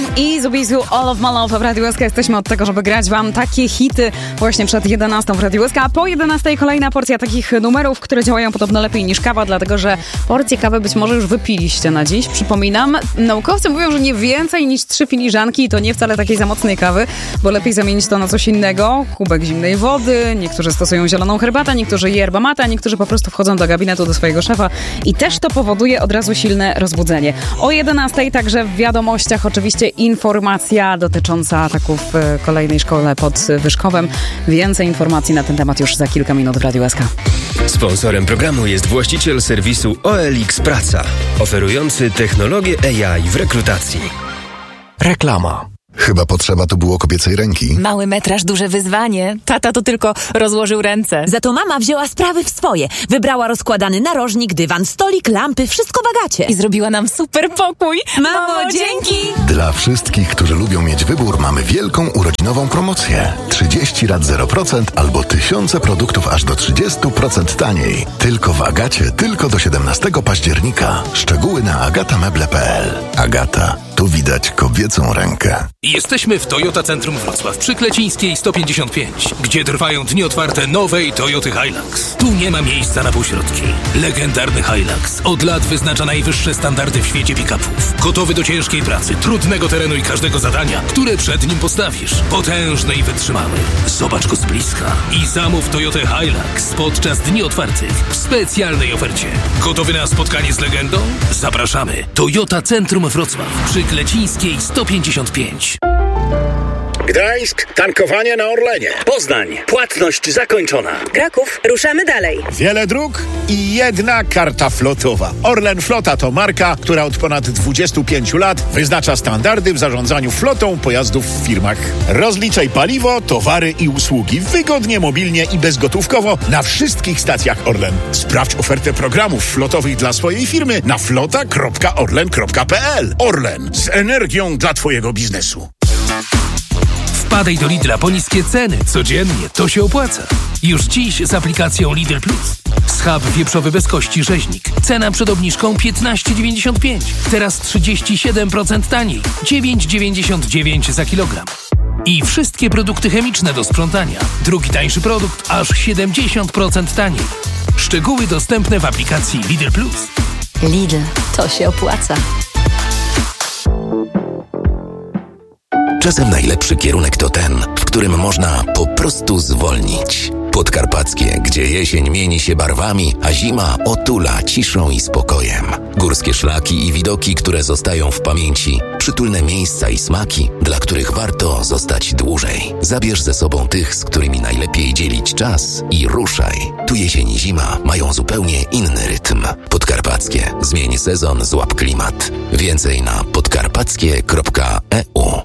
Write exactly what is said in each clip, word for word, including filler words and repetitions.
i Zubizu All of My Love w Radiu S K. Jesteśmy od tego, żeby grać wam takie hity właśnie przed jedenastą w Radiu S K, a po jedenastej kolejna porcja takich numerów, które działają podobno lepiej niż kawa, dlatego że porcję kawy być może już wypiliście na dziś. Przypominam, naukowcy mówią, że nie więcej niż trzy filiżanki i to nie wcale takiej za mocnej kawy, bo lepiej zamienić to na coś innego. Kubek zimnej wody, niektórzy stosują zieloną herbatę, niektórzy yerba mate, niektórzy po prostu wchodzą do gabinetu do swojego szefa i też to powoduje od razu silne rozbudzenie. O jedenastej także w wiadomościach oczywiście informacja dotycząca ataków w kolejnej szkole pod Wyszkowem. Więcej informacji na ten temat już za kilka minut w Radiu S K. Sponsorem programu jest właściciel serwisu O L X Praca, oferujący technologię A I w rekrutacji. Reklama. Chyba potrzeba tu było kobiecej ręki. Mały metraż, duże wyzwanie. Tata to tylko rozłożył ręce. Za to mama wzięła sprawy w swoje. Wybrała rozkładany narożnik, dywan, stolik, lampy, wszystko w Agacie. I zrobiła nam super pokój. Mamo, Mamo dzięki! Dla wszystkich, którzy lubią mieć wybór, mamy wielką urodzinową promocję. trzydzieści rat zero procent albo tysiące produktów aż do trzydzieści procent taniej. Tylko w Agacie, tylko do siedemnastego października. Szczegóły na agatameble kropka p l. Agata. Tu widać kobiecą rękę. Jesteśmy w Toyota Centrum Wrocław przy Klecińskiej sto pięćdziesiąt pięć, gdzie trwają dni otwarte nowej Toyoty Hilux. Tu nie ma miejsca na półśrodki. Legendarny Hilux od lat wyznacza najwyższe standardy w świecie pick-upów. Gotowy do ciężkiej pracy, trudnego terenu i każdego zadania, które przed nim postawisz. Potężny i wytrzymały. Zobacz go z bliska i zamów Toyotę Hilux podczas dni otwartych w specjalnej ofercie. Gotowy na spotkanie z legendą? Zapraszamy. Toyota Centrum Wrocław przy Klecińskiej sto pięćdziesiąt pięć. Gdańsk, tankowanie na Orlenie. Poznań, płatność zakończona. Kraków, ruszamy dalej. Wiele dróg i jedna karta flotowa. Orlen Flota to marka, która od ponad dwudziestu pięciu lat wyznacza standardy w zarządzaniu flotą pojazdów w firmach. Rozliczaj paliwo, towary i usługi wygodnie, mobilnie i bezgotówkowo na wszystkich stacjach Orlen. Sprawdź ofertę programów flotowych dla swojej firmy na flota kropka orlen kropka p l. Orlen, z energią dla twojego biznesu. Wpadaj do Lidla po niskie ceny. Codziennie to się opłaca. Już dziś z aplikacją Lidl Plus. Schab wieprzowy bez kości rzeźnik. Cena przed obniżką piętnaście dziewięćdziesiąt pięć. Teraz trzydzieści siedem procent taniej. dziewięć dziewięćdziesiąt dziewięć za kilogram. I wszystkie produkty chemiczne do sprzątania. Drugi tańszy produkt aż siedemdziesiąt procent taniej. Szczegóły dostępne w aplikacji Lidl Plus. Lidl, to się opłaca. Czasem najlepszy kierunek to ten, w którym można po prostu zwolnić. Podkarpackie, gdzie jesień mieni się barwami, a zima otula ciszą i spokojem. Górskie szlaki i widoki, które zostają w pamięci. Przytulne miejsca i smaki, dla których warto zostać dłużej. Zabierz ze sobą tych, z którymi najlepiej dzielić czas i ruszaj. Tu jesień i zima mają zupełnie inny rytm. Podkarpackie. Zmień sezon, złap klimat. Więcej na podkarpackie kropka e u.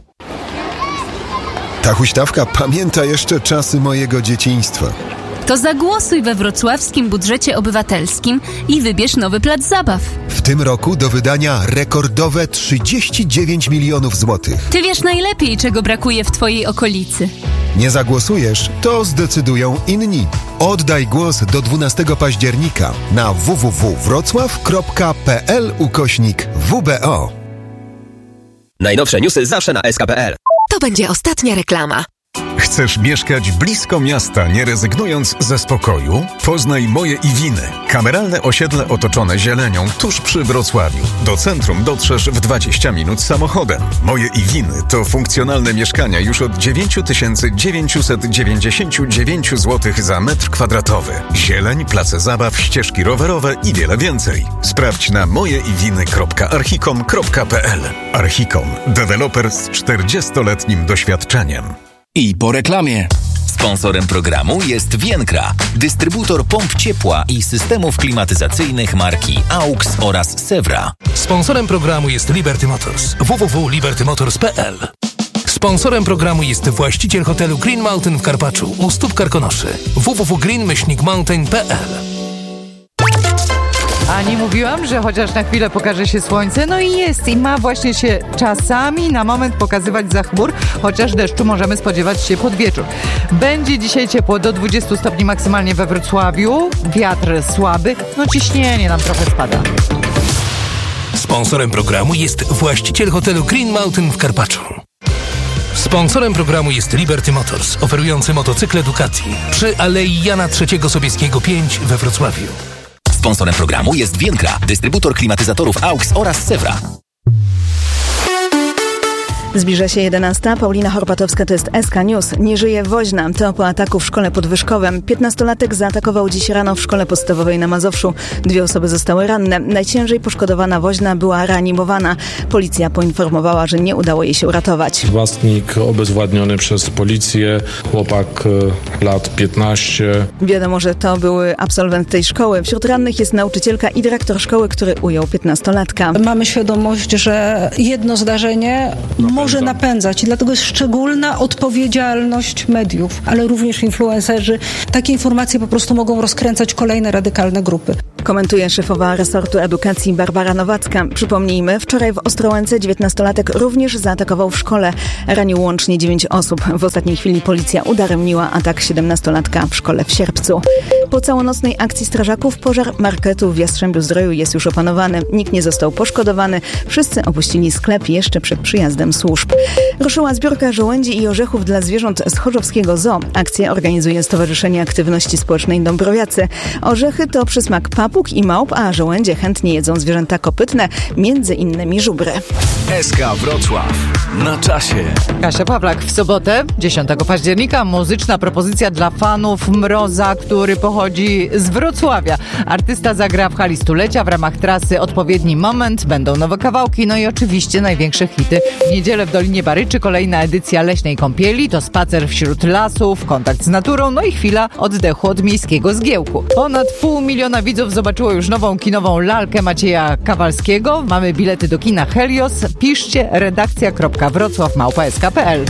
Ta huśtawka pamięta jeszcze czasy mojego dzieciństwa. To zagłosuj we wrocławskim budżecie obywatelskim i wybierz nowy plac zabaw. W tym roku do wydania rekordowe trzydzieści dziewięć milionów złotych. Ty wiesz najlepiej, czego brakuje w twojej okolicy. Nie zagłosujesz, to zdecydują inni. Oddaj głos do dwunastego października na w w w kropka wrocław kropka p l ukośnik w b o. Najnowsze newsy zawsze na s k kropka p l. To będzie ostatnia reklama. Chcesz mieszkać blisko miasta, nie rezygnując ze spokoju? Poznaj Moje Iwiny. Kameralne osiedle otoczone zielenią tuż przy Wrocławiu. Do centrum dotrzesz w dwadzieścia minut samochodem. Moje Iwiny to funkcjonalne mieszkania już od dziewięć tysięcy dziewięćset dziewięćdziesiąt dziewięć złotych za metr kwadratowy. Zieleń, place zabaw, ścieżki rowerowe i wiele więcej. Sprawdź na mojeiwiny kropka archicom kropka p l. Archicom. Deweloper z czterdziestoletnim doświadczeniem. I po reklamie. Sponsorem programu jest Vienkra, dystrybutor pomp ciepła i systemów klimatyzacyjnych marki AUX oraz Sewra. Sponsorem programu jest Liberty Motors. w w w kropka liberty motors kropka p l. Sponsorem programu jest właściciel hotelu Green Mountain w Karpaczu u stóp Karkonoszy. w w w kropka green mountain kropka p l. A nie mówiłam, że chociaż na chwilę pokaże się słońce? No i jest. I ma właśnie się czasami na moment pokazywać za chmur, chociaż deszczu możemy spodziewać się pod wieczór. Będzie dzisiaj ciepło do dwudziestu stopni maksymalnie we Wrocławiu. Wiatr słaby. No ciśnienie nam trochę spada. Sponsorem programu jest właściciel hotelu Green Mountain w Karpaczu. Sponsorem programu jest Liberty Motors, oferujący motocykle Ducati przy Alei Jana trzeciego Sobieskiego pięć we Wrocławiu. Sponsorem programu jest Więkra, dystrybutor klimatyzatorów A U X oraz Sewra. Zbliża się jedenasta. Paulina Horpatowska, to jest S K News. Nie żyje woźna. To po ataku w szkole pod Wyszkowem. Piętnastolatek zaatakował dziś rano w szkole podstawowej na Mazowszu. Dwie osoby zostały ranne. Najciężej poszkodowana woźna była reanimowana. Policja poinformowała, że nie udało jej się uratować. Własnik obezwładniony przez policję. Chłopak lat piętnaście. Wiadomo, że to były absolwent tej szkoły. Wśród rannych jest nauczycielka i dyrektor szkoły, który ujął piętnastolatka. Mamy świadomość, że jedno zdarzenie może napędzać i dlatego jest szczególna odpowiedzialność mediów, ale również influencerzy. Takie informacje po prostu mogą rozkręcać kolejne radykalne grupy. Komentuje szefowa resortu edukacji Barbara Nowacka. Przypomnijmy, wczoraj w Ostrołęce dziewiętnastolatek również zaatakował w szkole. Ranił łącznie dziewięć osób. W ostatniej chwili policja udaremniła atak siedemnastolatka w szkole w Sierpcu. Po całonocnej akcji strażaków pożar marketu w Jastrzębiu-Zdroju jest już opanowany. Nikt nie został poszkodowany. Wszyscy opuścili sklep jeszcze przed przyjazdem służb. Ruszyła zbiórka żołędzi i orzechów dla zwierząt z Chorzowskiego Zoo. Akcję organizuje Stowarzyszenie Aktywności Społecznej Dąbrowiacy. Orzechy to przysmak papug i małp, a żołędzie chętnie jedzą zwierzęta kopytne, między innymi żubry. S K Wrocław. Na czasie. Kasia Pawlak. W sobotę, dziesiątego października, muzyczna propozycja dla fanów Mroza, który pochodzi z Wrocławia. Artysta zagra w hali stulecia w ramach trasy Odpowiedni Moment. Będą nowe kawałki, no i oczywiście największe hity. W niedzielę w Dolinie Baryczy kolejna edycja Leśnej Kąpieli. To spacer wśród lasów, kontakt z naturą, no i chwila oddechu od miejskiego zgiełku. Ponad pół miliona widzów zobaczyło już nową kinową lalkę Macieja Kawalskiego. Mamy bilety do kina Helios. Piszcie redakcja kropka wrocław małpa s k kropka p l.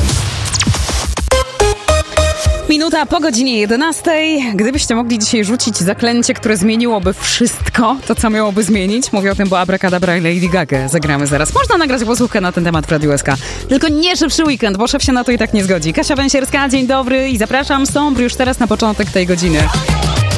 Minuta po godzinie jedenastej. Gdybyście mogli dzisiaj rzucić zaklęcie, które zmieniłoby wszystko, to co miałoby zmienić? Mówię o tym, bo Abracadabra i Lady Gaga zagramy zaraz. Można nagrać głosówkę na ten temat w Radiu S K. Tylko nie szybszy weekend, bo szef się na to i tak nie zgodzi. Kasia Węsierska, dzień dobry i zapraszam. Sombr już teraz na początek tej godziny.